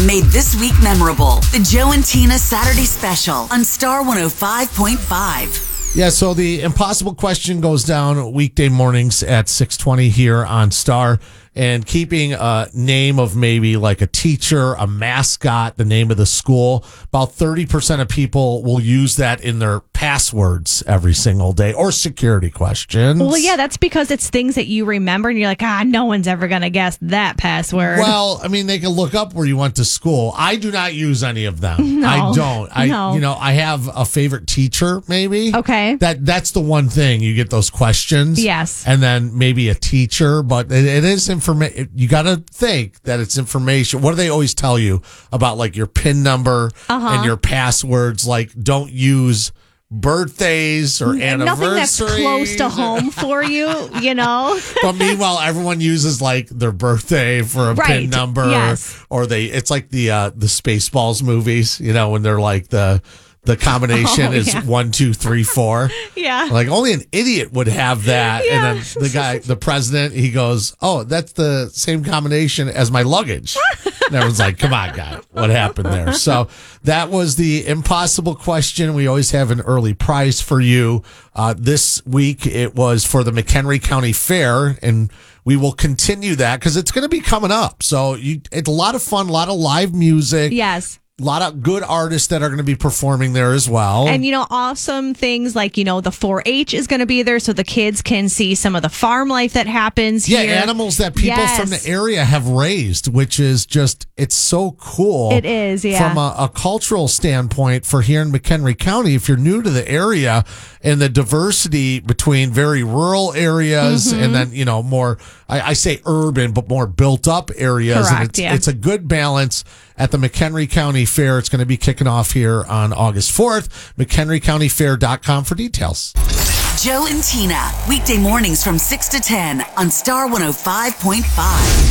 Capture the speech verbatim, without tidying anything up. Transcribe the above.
that made this week memorable. The Joe and Tina Saturday Special on Star one oh five point five. Yeah, so the impossible question goes down weekday mornings at six twenty here on Star. And keeping a name of maybe like a teacher, a mascot, the name of the school, about thirty percent of people will use that in their passwords every single day or security questions. Well, yeah, that's because it's things that you remember and you're like, ah, no one's ever going to guess that password. Well, I mean, they can look up where you went to school. I do not use any of them. No, I don't. I, no. you know, I have a favorite teacher, maybe. Okay. That That's the one thing. You get those questions. Yes. And then maybe a teacher, but it, it is information. You got to think that it's information. What do they always tell you about like your PIN number uh-huh. and your passwords? Like, don't use birthdays or N- anniversaries. Nothing that's close to home for you, you know? But meanwhile, everyone uses like their birthday for a right. PIN number. Yes. Or they, it's like the, uh, the Spaceballs movies, you know, when they're like the, the combination oh, is yeah. one, two, three, four. Yeah. Like only an idiot would have that. Yeah. And then the guy, the president, he goes, oh, that's the same combination as my luggage. And everyone's like, come on, guy, what happened there? So that was the impossible question. We always have an early prize for you. Uh, this week, it was for the McHenry County Fair, and we will continue that because it's going to be coming up. So you, it's a lot of fun, a lot of live music. Yes. A lot of good artists that are going to be performing there as well. And, you know, awesome things like, you know, the four H is going to be there so the kids can see some of the farm life that happens yeah, here. animals that people yes. from the area have raised, which is just, it's so cool. It is, yeah. From a, a cultural standpoint for here in McHenry County, if you're new to the area and the diversity between very rural areas mm-hmm. and then, you know, more, I, I say urban, but more built up areas. Correct, and it's, yeah. it's a good balance at the McHenry County Fair. It's going to be kicking off here on August fourth. McHenry County Fair dot com for details. Joe and Tina, weekday mornings from six to ten on Star one oh five point five.